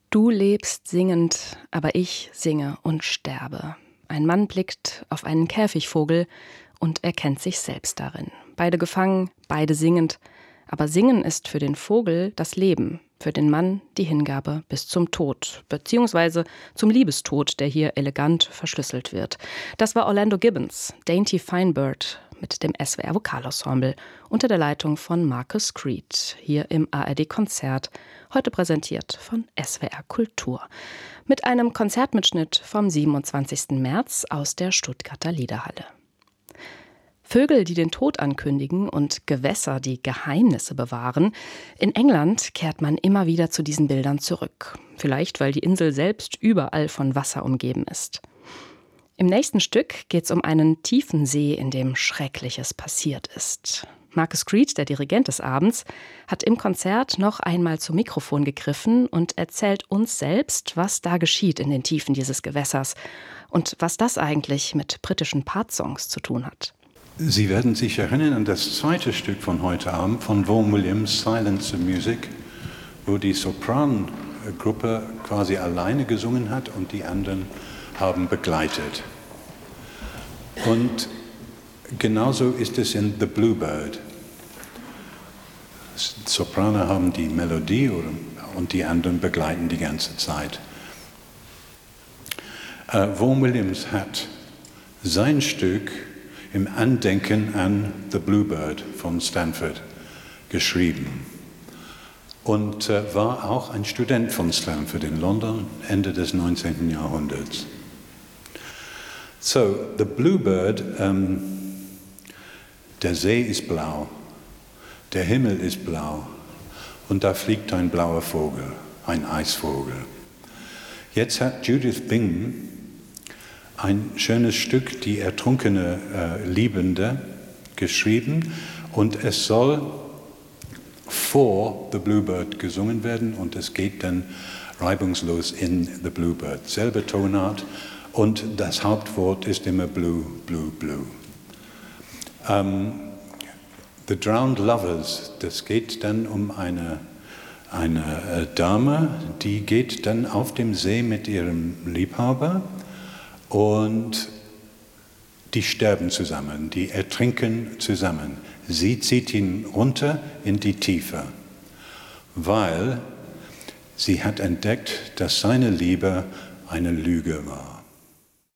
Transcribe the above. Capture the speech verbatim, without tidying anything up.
Du lebst singend, aber ich singe und sterbe. Ein Mann blickt auf einen Käfigvogel und erkennt sich selbst darin. Beide gefangen, beide singend. Aber Singen ist für den Vogel das Leben, für den Mann die Hingabe bis zum Tod, beziehungsweise zum Liebestod, der hier elegant verschlüsselt wird. Das war Orlando Gibbons, Dainty Fine Bird, mit dem S W R Vokalensemble unter der Leitung von Marcus Creed, hier im A R D-Konzert, heute präsentiert von S W R Kultur. Mit einem Konzertmitschnitt vom siebenundzwanzigsten März aus der Stuttgarter Liederhalle. Vögel, die den Tod ankündigen und Gewässer, die Geheimnisse bewahren. In England kehrt man immer wieder zu diesen Bildern zurück. Vielleicht, weil die Insel selbst überall von Wasser umgeben ist. Im nächsten Stück geht es um einen tiefen See, in dem Schreckliches passiert ist. Marcus Creed, der Dirigent des Abends, hat im Konzert noch einmal zum Mikrofon gegriffen und erzählt uns selbst, was da geschieht in den Tiefen dieses Gewässers und was das eigentlich mit britischen Part-Songs zu tun hat. Sie werden sich erinnern an das zweite Stück von heute Abend von Vaughan Williams, Silence of Music, wo die Soprangruppe quasi alleine gesungen hat und die anderen haben begleitet. Und genauso ist es in The Bluebird. Sopraner haben die Melodie und die anderen begleiten die ganze Zeit. Uh, Vaughan Williams hat sein Stück im Andenken an The Bluebird von Stanford geschrieben und uh, war auch ein Student von Stanford in London, Ende des neunzehnten Jahrhunderts. So, The Bluebird, ähm, der See ist blau, der Himmel ist blau und da fliegt ein blauer Vogel, ein Eisvogel. Jetzt hat Judith Bingham ein schönes Stück, Die ertrunkene äh, Liebende, geschrieben und es soll vor The Bluebird gesungen werden und es geht dann reibungslos in The Bluebird. Selbe Tonart. Und das Hauptwort ist immer blue, blue, blue. Um, The Drowned Lovers, das geht dann um eine, eine Dame, die geht dann auf dem See mit ihrem Liebhaber und die sterben zusammen, die ertrinken zusammen. Sie zieht ihn runter in die Tiefe, weil sie hat entdeckt, dass seine Liebe eine Lüge war.